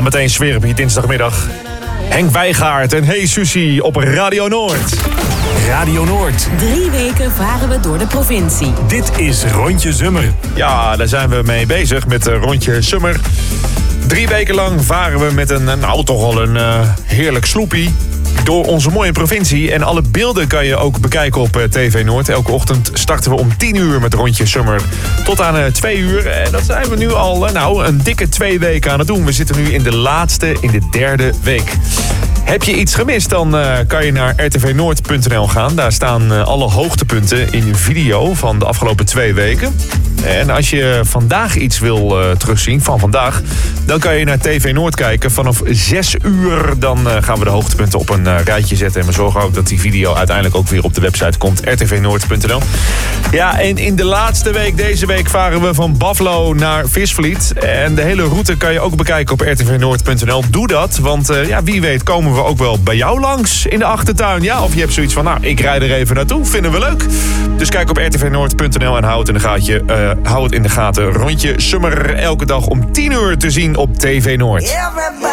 Meteen sfeer op je dinsdagmiddag. Henk Wijgaard en Hey Susie op Radio Noord. Radio Noord. 3 weken varen we door de provincie. Dit is Rondje Summer. Ja, daar zijn we mee bezig met Rondje Summer. 3 weken lang varen we met toch wel een heerlijk sloepie door onze mooie provincie. En alle beelden kan je ook bekijken op TV Noord. Elke ochtend starten we om 10 uur met Rondje Summer tot aan 2 uur. En dat zijn we nu al een dikke 2 weken aan het doen. We zitten nu in de derde week. Heb je iets gemist, dan kan je naar rtvnoord.nl gaan. Daar staan alle hoogtepunten in video van de afgelopen 2 weken. En als je vandaag iets wil terugzien van vandaag, dan kan je naar TV Noord kijken. Vanaf 6 uur dan gaan we de hoogtepunten op een rijtje zetten. En we zorgen ook dat die video uiteindelijk ook weer op de website komt. rtvnoord.nl. Ja, en in de laatste week, deze week, varen we van Baflo naar Visvliet. En de hele route kan je ook bekijken op rtvnoord.nl. Doe dat, want wie weet komen we ook wel bij jou langs in de achtertuin. Ja, of je hebt zoiets van, ik rijd er even naartoe, vinden we leuk. Dus kijk op rtvnoord.nl en hou het in de gaten. Rondje Summer elke dag om 10 uur te zien op TV Noord.